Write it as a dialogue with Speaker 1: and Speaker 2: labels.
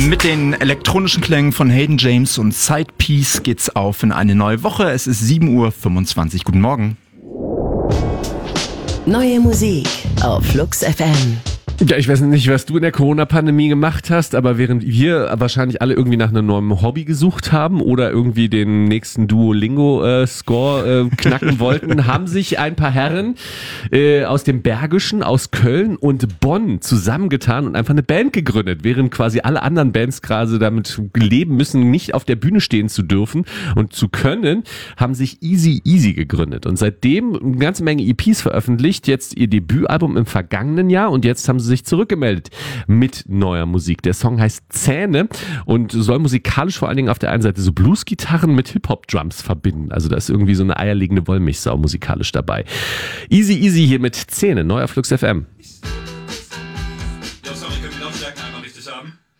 Speaker 1: Mit den elektronischen Klängen von Hayden James und Sidepiece geht's auf in eine neue Woche. Es ist 7:25 Uhr. Guten Morgen.
Speaker 2: Neue Musik auf Flux FM.
Speaker 3: Ja, ich weiß nicht, was du in der Corona-Pandemie gemacht hast, aber während wir wahrscheinlich alle irgendwie nach einem neuen Hobby gesucht haben oder irgendwie den nächsten Duolingo-Score knacken wollten, haben sich ein paar Herren aus dem Bergischen, aus Köln und Bonn zusammengetan und einfach eine Band gegründet, während quasi alle anderen Bands gerade damit leben müssen, nicht auf der Bühne stehen zu dürfen und zu können, haben sich Easy gegründet und seitdem eine ganze Menge EPs veröffentlicht, jetzt ihr Debütalbum im vergangenen Jahr und jetzt haben sie sich zurückgemeldet mit neuer Musik. Der Song heißt Zähne und soll musikalisch vor allen Dingen auf der einen Seite so Blues-Gitarren mit Hip-Hop-Drums verbinden. Also da ist irgendwie so eine eierlegende Wollmilchsau musikalisch dabei. Easy hier mit Zähne, neu auf Flux FM.
Speaker 4: Ja, sorry, können wir Lautstärken einmal richtig haben?